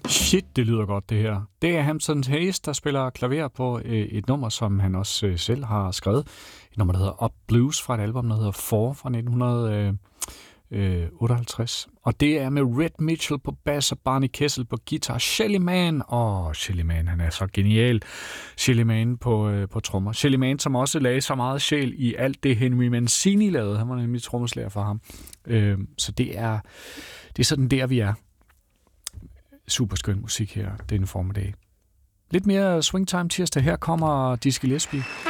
Shit, det lyder godt, det her. Det er Hampton Hayes, der spiller klaver på et nummer, som han også selv har skrevet. Et nummer, der hedder Up Blues fra et album, der hedder Four fra 1958. Og det er med Red Mitchell på bass og Barney Kessel på guitar. Shelly Man, Shelly Man, han er så genial. Shelly Man på trommer. Shelly Man, som også lagde så meget sjæl i alt det, Henry Mancini lavede. Han var nemlig trommeslager for ham. Så det er sådan der, vi er. Super skøn musik her denne formiddag. Lidt mere Swingtime tirsdag. Her kommer Dizzy Gillespie.